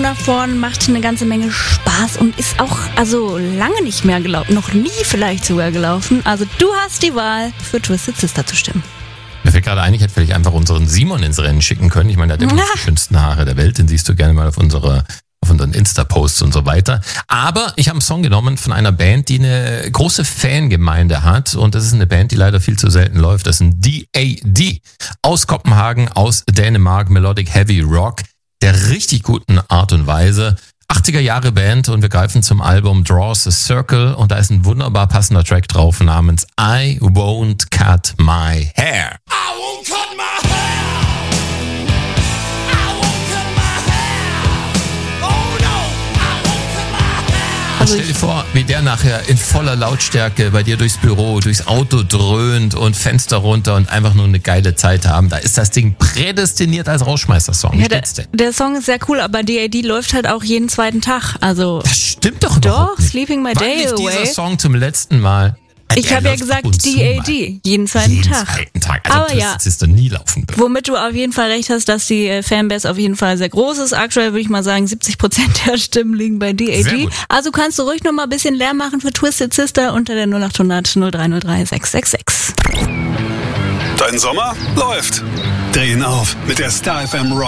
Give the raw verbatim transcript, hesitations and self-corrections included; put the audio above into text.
davon, macht eine ganze Menge Spaß und ist auch also lange nicht mehr gelaufen, noch nie vielleicht sogar gelaufen. Also du hast die Wahl, für Twisted Sister zu stimmen. Mir fällt gerade ein, ich hätte vielleicht einfach unseren Simon ins Rennen schicken können. Ich meine, der hat immer die schönsten Haare der Welt, den siehst du gerne mal auf unsere auf unseren Insta-Posts und so weiter. Aber ich habe einen Song genommen von einer Band, die eine große Fangemeinde hat. Und das ist eine Band, die leider viel zu selten läuft. Das ist ein D A D aus Kopenhagen, aus Dänemark, Melodic Heavy Rock, der richtig guten Art und Weise. achtziger Jahre Band und wir greifen zum Album Draws a Circle und da ist ein wunderbar passender Track drauf namens I Won't Cut My Hair. I won't cut my hair. Also stell dir vor, wie der nachher in voller Lautstärke bei dir durchs Büro, durchs Auto dröhnt und Fenster runter und einfach nur eine geile Zeit haben. Da ist das Ding prädestiniert als Rausschmeißer-Song. Ja, der, der Song ist sehr cool, aber D A D läuft halt auch jeden zweiten Tag. Also das stimmt doch Doch, nicht. Sleeping My Day Wann lief Away. dieser Song zum letzten Mal? Ich habe ja gesagt D A D, jeden zweiten jeden Tag. Zweiten Tag. Also aber ja, das nie laufen wird. Womit du auf jeden Fall recht hast, dass die Fanbase auf jeden Fall sehr groß ist. Aktuell würde ich mal sagen, siebzig Prozent der Stimmen liegen bei D A D. Also kannst du ruhig noch mal ein bisschen Lärm machen für Twisted Sister unter der null acht hundert null drei null drei sechs sechs sechs. Dein Sommer läuft. Dreh ihn auf mit der Star F M Rock